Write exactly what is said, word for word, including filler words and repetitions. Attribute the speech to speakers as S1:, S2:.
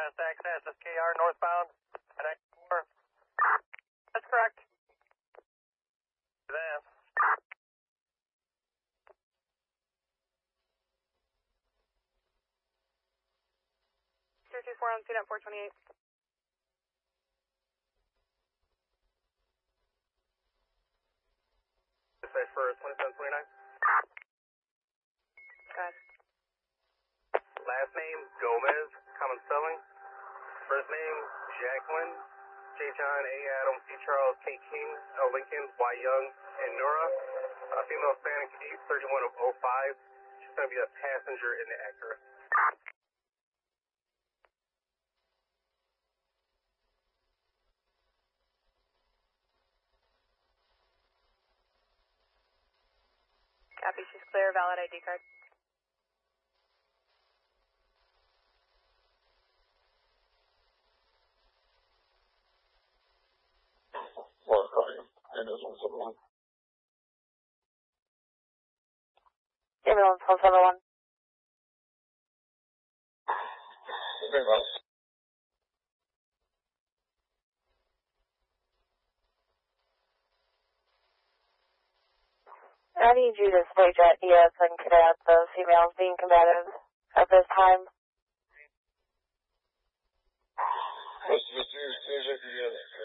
S1: best access is K R northbound at X four. That's correct. Advance.
S2: zero two four on C dot four twenty-eight.
S1: Dispatch for twenty-seven twenty-nine.
S2: Go ahead.
S1: Last name, Gomez, common spelling. First name, Jacqueline, J. John, A. Adam, C. Charles, K. King, L. Lincoln, Y. Young, and Nora. Uh, female Hispanic, age thirty-one of oh five. She's going to be a passenger in the Acura.
S2: Copy, she's clear, valid I D card. Ambulance one seven one.
S3: Very well.
S2: I need you to stage at E S and cadet the females being combative at this time.
S3: What's the stage at E S?